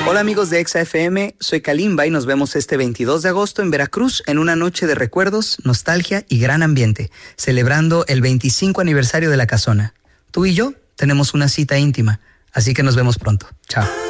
Hola amigos de Exa FM, soy Kalimba y nos vemos este 22 de agosto en Veracruz en una noche de recuerdos, nostalgia y gran ambiente, celebrando el 25 aniversario de La Casona. Tú y yo tenemos una cita íntima, así que nos vemos pronto. Chao.